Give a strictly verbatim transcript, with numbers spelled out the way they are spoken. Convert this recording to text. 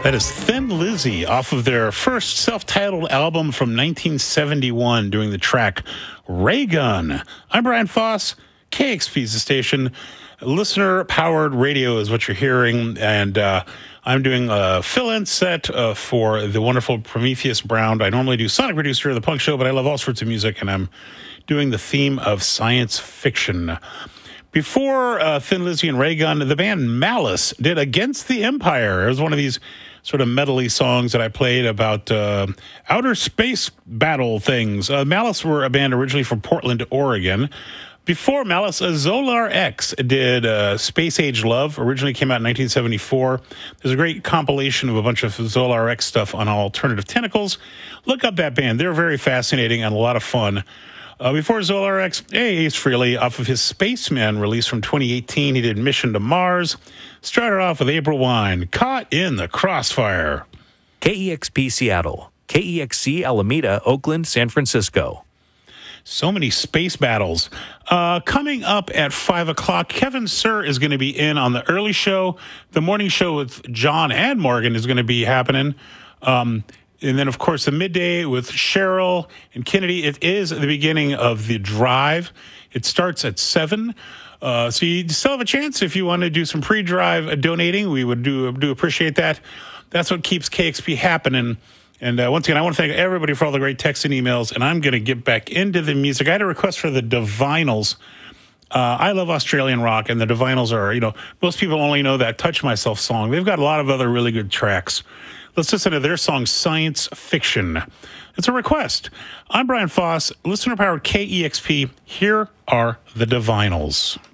That is Thin Lizzy off of their first self-titled album from nineteen seventy-one, doing the track Ray Gun. I'm Brian Foss. K X P is the station. Listener-powered radio is what you're hearing, and uh, I'm doing a fill-in set uh, for the wonderful Prometheus Brown. I normally do Sonic Producer of the Punk Show, but I love all sorts of music, and I'm doing the theme of science fiction. Before uh, Thin Lizzy and Ray Gun, the band Malice did Against the Empire. It was one of these sort of medley songs that I played about uh, outer space battle things. Uh, Malice were a band originally from Portland, Oregon. Before Malice, uh, Zolar X did uh, Space Age Love. Originally came out in nineteen seventy-four. There's a great compilation of a bunch of Zolar X stuff on Alternative Tentacles. Look up that band. They're very fascinating and a lot of fun. Uh, before Zolar X, hey, Ace Frehley, off of his Spaceman release from twenty eighteen, he did Mission to Mars. Started off with April Wine, Caught in the Crossfire. K E X P Seattle, K E X C Alameda, Oakland, San Francisco. So many space battles. Uh, coming up at five o'clock, Kevin Sir is going to be in on the early show. The morning show with John and Morgan is going to be happening. Um, and then, of course, the midday with Cheryl and Kennedy. It is the beginning of the drive. It starts at seven. Uh, so you still have a chance if you want to do some pre-drive donating. We would do, do appreciate that. That's what keeps K X P happening. And uh, once again, I want to thank everybody for all the great texts and emails, and I'm going to get back into the music. I had a request for the Divinyls. Uh, I love Australian rock, and the Divinyls are, you know, most people only know that Touch Myself song. They've got a lot of other really good tracks. Let's listen to their song, Science Fiction. It's a request. I'm Brian Foss, listener-powered K E X P. Here are the Divinyls.